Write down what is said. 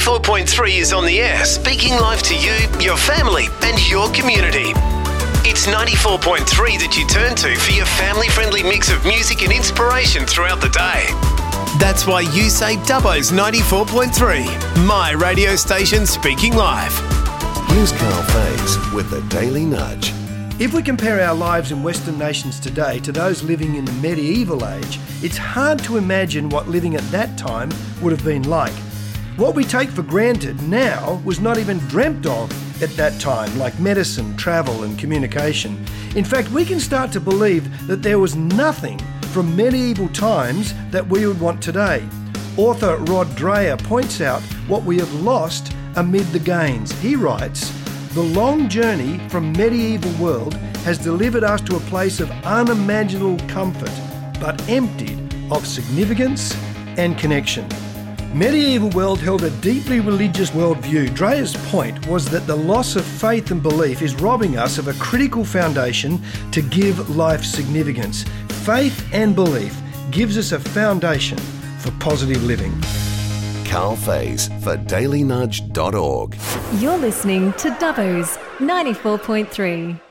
94.3 is on the air, speaking live to you, your family and your community. It's 94.3 that you turn to for your family-friendly mix of music and inspiration throughout the day. That's why you say Dubbo's 94.3, my radio station speaking live. Here's Carl Faze with the Daily Nudge. If we compare our lives in Western nations today to those living in the medieval age, it's hard to imagine what living at that time would have been like. What we take for granted now was not even dreamt of at that time, like medicine, travel and communication. In fact, we can start to believe that there was nothing from medieval times that we would want today. Author Rod Dreher points out what we have lost amid the gains. He writes, "The long journey from medieval world has delivered us to a place of unimaginable comfort, but emptied of significance and connection." Medieval world held a deeply religious worldview. Dreher's point was that the loss of faith and belief is robbing us of a critical foundation to give life significance. Faith and belief gives us a foundation for positive living. Carl Faze for dailynudge.org. You're listening to Dubbo's 94.3.